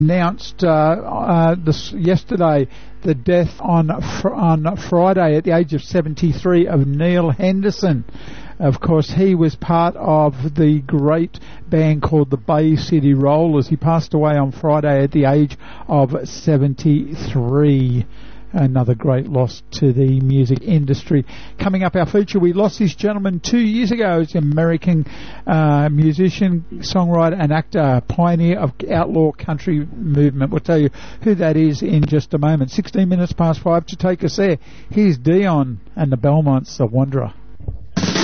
announced yesterday the death on Friday at the age of 73 of Neil Henderson. Of course, he was part of the great band called the Bay City Rollers. He passed away on Friday at the age of 73. Another great loss to the music industry. Coming up, our feature, we lost this gentleman 2 years ago. He's an American musician, songwriter and actor, pioneer of outlaw country movement. We'll tell you who that is in just a moment. 16 minutes past 5 to take us there. Here's Dion and the Belmonts, The Wanderer.